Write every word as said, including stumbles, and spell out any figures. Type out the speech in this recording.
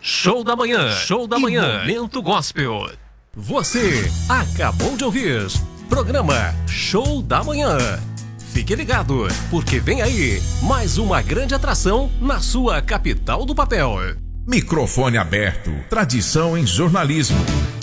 Show da manhã, show da manhã, Momento Gospel. Você acabou de ouvir programa Show da Manhã. Fique ligado, porque vem aí mais uma grande atração na sua capital do papel. Microfone aberto, tradição em jornalismo.